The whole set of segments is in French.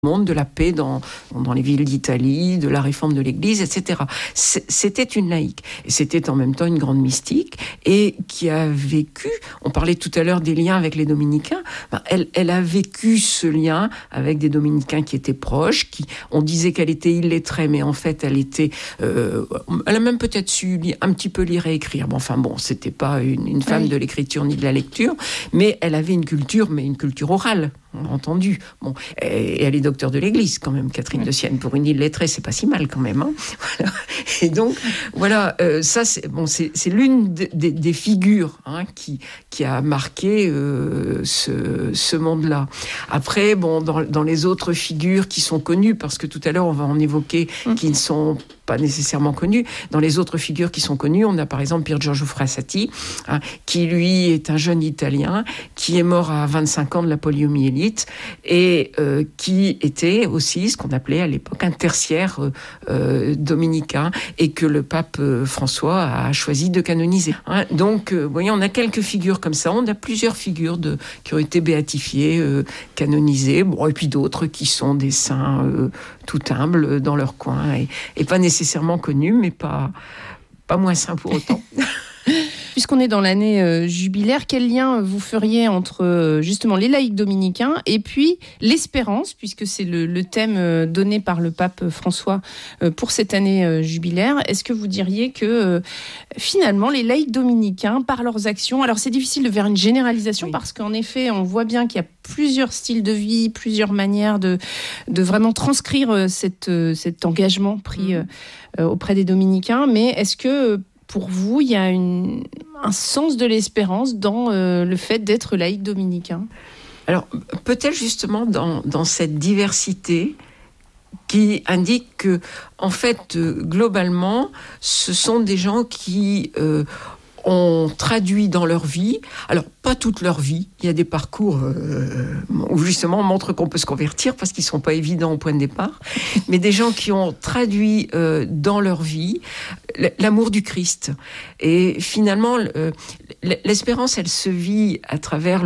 monde, de la paix dans les villes d'Italie, de la réforme de l'Église, etc. C'était une laïque. Et c'était en même temps une grande mystique et qui a vécu, on parlait tout à l'heure des liens avec les dominicains, elle a vécu ce lien avec des dominicains qui étaient proches, on disait qu'elle était illettrée, mais en fait elle a même peut-être su un petit peu lire et écrire. C'était pas une femme de l'écriture ni de la lecture, mais elle avait une culture orale. Entendu. Et elle est docteur de l'Église quand même, Catherine de Sienne. Pour une illettrée, c'est pas si mal quand même. Voilà. Et donc, voilà, ça c'est l'une des figures qui a marqué ce monde-là. Après, dans les autres figures qui sont connues, parce que tout à l'heure on va en évoquer qui ne sont pas nécessairement connues. Dans les autres figures qui sont connues, on a par exemple Pier Giorgio Frassati, qui lui est un jeune Italien qui est mort à 25 ans de la poliomyélite et qui était aussi ce qu'on appelait à l'époque un tertiaire dominicain et que le pape François a choisi de canoniser. Donc, vous voyez, on a quelques figures comme ça. On a plusieurs figures qui ont été béatifiées, canonisées, et puis d'autres qui sont des saints tout humbles dans leur coin et pas nécessairement connus, mais pas moins saints pour autant. Puisqu'on est dans l'année jubilaire, quel lien vous feriez entre justement les laïcs dominicains et puis l'espérance, puisque c'est le thème donné par le pape François pour cette année jubilaire. Est-ce que vous diriez que finalement les laïcs dominicains, par leurs actions, alors c'est difficile de faire une généralisation parce qu'en effet on voit bien qu'il y a plusieurs styles de vie, plusieurs manières de vraiment transcrire cet engagement pris auprès des dominicains, mais est-ce que pour vous, il y a un sens de l'espérance dans le fait d'être laïc dominicain? Alors, peut-être justement dans cette diversité qui indique que, en fait, globalement, ce sont des gens qui ont traduit dans leur vie, alors pas toute leur vie, il y a des parcours où justement on montre qu'on peut se convertir parce qu'ils ne sont pas évidents au point de départ, mais des gens qui ont traduit dans leur vie l'amour du Christ. Et finalement, l'espérance, elle se vit à travers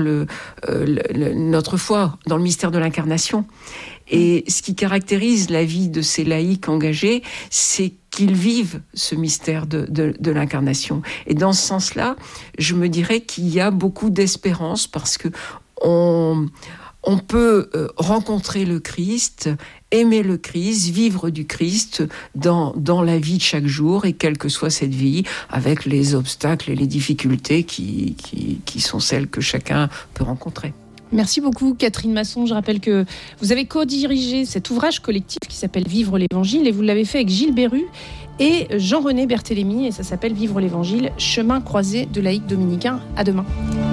notre foi dans le mystère de l'incarnation. Et ce qui caractérise la vie de ces laïcs engagés, c'est qu'ils vivent ce mystère de l'incarnation. Et dans ce sens-là, je me dirais qu'il y a beaucoup d'espérance parce que on peut rencontrer le Christ, aimer le Christ, vivre du Christ dans la vie de chaque jour et quelle que soit cette vie, avec les obstacles et les difficultés qui sont celles que chacun peut rencontrer. Merci beaucoup Catherine Masson. Je rappelle que vous avez co-dirigé cet ouvrage collectif qui s'appelle Vivre l'Évangile et vous l'avez fait avec Gilles Béru et Jean-René Berthélémy et ça s'appelle Vivre l'Évangile, chemin croisé de laïcs dominicains. À demain.